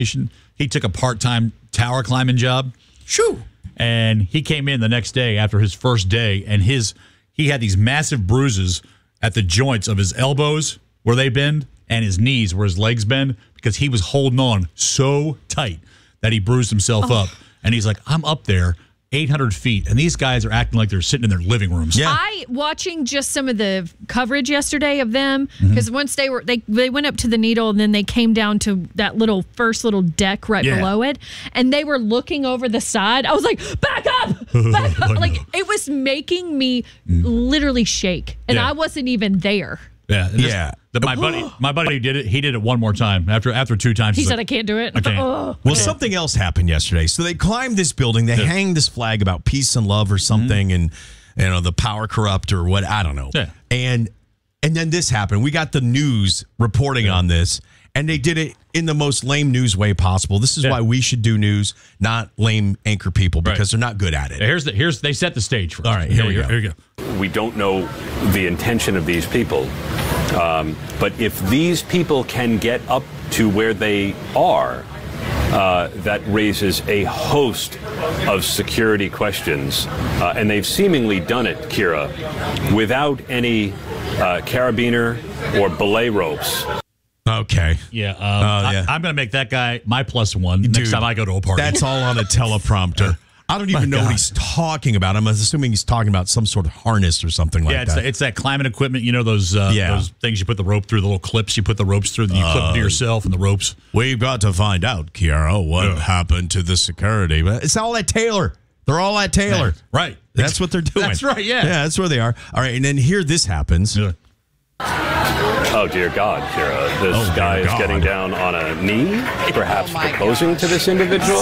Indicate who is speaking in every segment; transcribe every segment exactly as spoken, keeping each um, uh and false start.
Speaker 1: He took a part-time tower climbing job.
Speaker 2: Shoo.
Speaker 1: And he came in the next day after his first day, and his he had these massive bruises at the joints of his elbows where they bend and his knees where his legs bend because he was holding on so tight that he bruised himself
Speaker 3: oh.
Speaker 1: up. And he's like, I'm up there eight hundred feet, and these guys are acting like they're sitting in their living rooms.
Speaker 3: Yeah. I, watching just some of the coverage yesterday of them, because mm-hmm. once they were, they they went up to the needle, and then they came down to that little first little deck right yeah. below it, and they were looking over the side. I was like, back up, back up. Like, it was making me mm. literally shake, and yeah. I wasn't even there.
Speaker 1: Yeah, this,
Speaker 2: yeah.
Speaker 1: The, my buddy, my buddy did it. He did it one more time. After after two times,
Speaker 3: he said,
Speaker 1: like,
Speaker 3: "I can't do it."
Speaker 1: I can't.
Speaker 3: Oh.
Speaker 2: Well, something else happened yesterday. So they climbed this building. They yeah. hanged this flag about peace and love or something, mm-hmm. and you know the power corrupt or what I don't know.
Speaker 1: Yeah.
Speaker 2: And and then this happened. We got the news reporting yeah. on this, and they did it in the most lame news way possible. This is yeah. why we should do news, not lame anchor people, because right. they're not good at it.
Speaker 1: Here's the here's they set the stage for us.
Speaker 2: All right, here,
Speaker 1: here
Speaker 2: we
Speaker 1: go.
Speaker 2: go.
Speaker 1: Here you go.
Speaker 4: We don't know the intention of these people. Um, but if these people can get up to where they are, uh, that raises a host of security questions. Uh, and they've seemingly done it, Kira, without any uh, carabiner or belay ropes.
Speaker 2: Okay.
Speaker 1: Yeah. Um,
Speaker 2: uh, yeah.
Speaker 1: I, I'm going to make that guy my plus one Dude, next time I go to a party.
Speaker 2: That's all on a teleprompter. I don't even My know God. what he's talking about. I'm assuming he's talking about some sort of harness or something like
Speaker 1: yeah, it's
Speaker 2: that.
Speaker 1: Yeah, it's that climbing equipment. You know those uh,
Speaker 2: yeah.
Speaker 1: those things you put the rope through, the little clips you put the ropes through, you uh, clip them to yourself and the ropes.
Speaker 2: We've got to find out, Kiara, what yeah. happened to the security. It's all at Taylor. They're all at Taylor.
Speaker 1: Yeah, right.
Speaker 2: That's what they're doing.
Speaker 1: That's right, yeah.
Speaker 2: Yeah, that's where they are. All right, and then here this happens. Yeah.
Speaker 4: Oh, dear God, Kira. This
Speaker 2: oh,
Speaker 4: guy is
Speaker 2: God.
Speaker 4: getting down on a knee, perhaps oh proposing gosh. to this individual.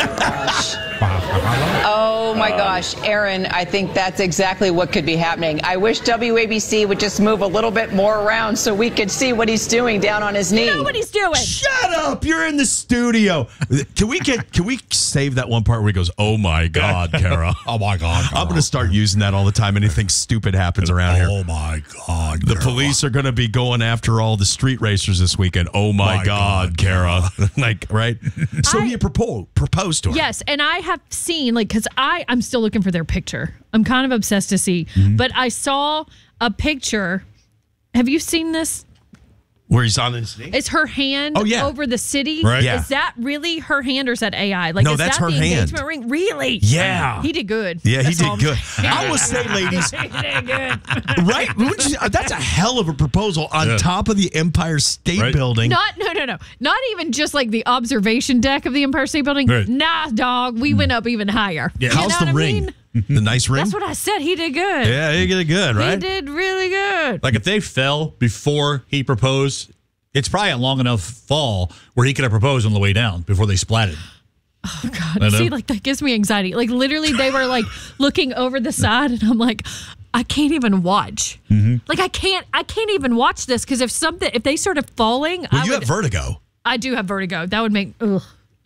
Speaker 5: Oh, my gosh. Aaron, I think that's exactly what could be happening. I wish W A B C would just move a little bit more around so we could see what he's doing down on his knee.
Speaker 3: You know what he's doing.
Speaker 2: Shut up. You're in the studio. Can we get? Can we save that one part where he goes, oh, my God, Kara.
Speaker 1: oh, my God. Kara.
Speaker 2: I'm going to start using that all the time. Anything stupid happens around
Speaker 1: oh,
Speaker 2: here.
Speaker 1: Oh, my God,
Speaker 2: The
Speaker 1: Kara.
Speaker 2: police are going to be going after all the street racers this weekend. Oh, my, my God, God, Kara. like, right? So I, he proposed, proposed to her.
Speaker 3: Yes, and I have seen, like, because I, I'm still looking for their picture. I'm kind of obsessed to see. Mm-hmm. But I saw a picture. Have you seen this?
Speaker 2: Where he's on his knee?
Speaker 3: It's her hand
Speaker 2: oh, yeah.
Speaker 3: over the city.
Speaker 2: Right. Yeah.
Speaker 3: Is that really her hand or is that A I? Like,
Speaker 2: no,
Speaker 3: is
Speaker 2: that's
Speaker 3: that
Speaker 2: her
Speaker 3: the
Speaker 2: hand.
Speaker 3: engagement ring? Really?
Speaker 2: Yeah.
Speaker 3: He did good.
Speaker 2: Yeah,
Speaker 3: that's
Speaker 2: he did good. I will say, ladies.
Speaker 3: he did good.
Speaker 2: Right? That's a hell of a proposal on yeah. top of the Empire State right. Building.
Speaker 3: Not, no, no, no. Not even just like the observation deck of the Empire State Building. Right. Nah, dog. We mm. went up even higher.
Speaker 2: Yeah. How's the ring? Mean? The nice ring?
Speaker 3: That's what I said. He did good.
Speaker 2: Yeah, he did good, right?
Speaker 3: He did really good.
Speaker 1: Like if they fell before he proposed, it's probably a long enough fall where he could have proposed on the way down before they splatted.
Speaker 3: Oh, God. See, like, that gives me anxiety. Like, literally, they were, like, looking over the side, and I'm like, I can't even watch. Mm-hmm. Like, I can't I can't even watch this, because if something, if they started falling,
Speaker 2: well,
Speaker 3: I
Speaker 2: you
Speaker 3: would,
Speaker 2: have vertigo.
Speaker 3: I do have vertigo. That would make, ugh.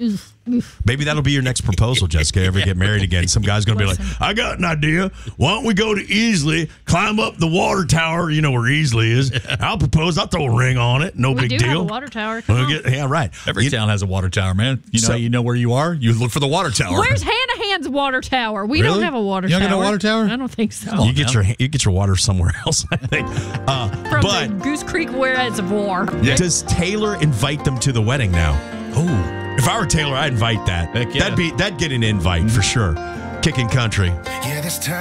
Speaker 2: Maybe that'll be your next proposal, Jessica. Ever get married again? Some guy's going to be like, I got an idea. Why don't we go to Easley, climb up the water tower? You know where Easley is. I'll propose. I'll throw a ring on it. No
Speaker 3: we
Speaker 2: big
Speaker 3: do
Speaker 2: deal.
Speaker 3: Have a water tower. Come
Speaker 2: we'll
Speaker 3: on.
Speaker 2: Get, yeah, right.
Speaker 1: Every
Speaker 2: you,
Speaker 1: town has a water tower, man. You know,
Speaker 2: so,
Speaker 1: you know where you are. You look for the water tower.
Speaker 3: Where's Hanahan's water tower? We
Speaker 1: really?
Speaker 3: don't have a water
Speaker 1: you
Speaker 3: tower.
Speaker 1: You don't got a water tower?
Speaker 3: I don't think so.
Speaker 2: You get now. your you get your water somewhere else, I think. Uh,
Speaker 3: From
Speaker 2: but,
Speaker 3: the Goose Creek Reservoir.
Speaker 2: Yeah. Does Taylor invite them to the wedding now?
Speaker 1: Oh.
Speaker 2: If I were Taylor, I'd invite that.
Speaker 1: Heck yeah.
Speaker 2: That'd be that'd get an invite for sure. Kicking country.
Speaker 6: Yeah, this time.